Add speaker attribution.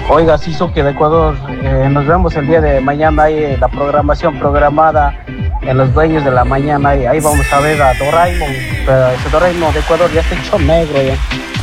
Speaker 1: Oiga, Sisuke de Ecuador, nos vemos el día de mañana. Hay la programación programada en Los Dueños de la Mañana. Ahí vamos a ver a Doraemon. Pero ese Doraemon de Ecuador ya está hecho negro ya.